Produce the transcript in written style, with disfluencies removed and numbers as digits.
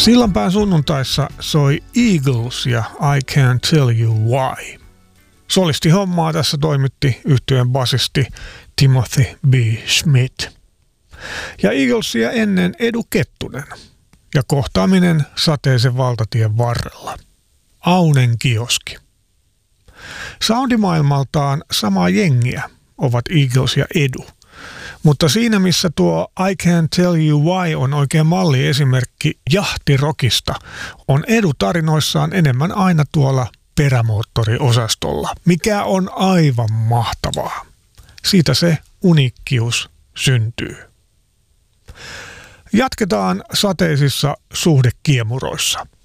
Sillanpään sunnuntaissa soi Eagles ja I Can't Tell You Why. Solisti hommaa tässä toimitti yhtyeen basisti Timothy B. Schmidt. Ja Eaglesia ennen Edu Kettunen ja kohtaaminen Sateisen valtatien varrella. Aunen kioski. Soundimaailmaltaan samaa jengiä ovat Eagles ja Edu. Mutta siinä missä tuo I Can't Tell You Why on oikein malliesimerkki jahtirokista, on Edu tarinoissaan enemmän aina tuolla perämoottoriosastolla, mikä on aivan mahtavaa. Siitä se uniikkius syntyy. Jatketaan sateisissa suhdekiemuroissa.